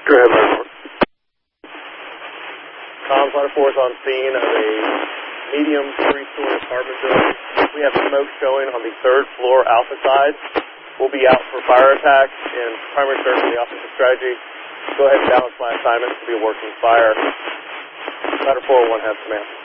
Go ahead, Ladder 4. Ladder 4 is on scene of a medium three-story apartment building. We have smoke showing on the third floor alpha side. We'll be out for fire attack and primary search for the offensive strategy. Go ahead and balance my assignment to be a working fire. Ladder 4, 1 has command.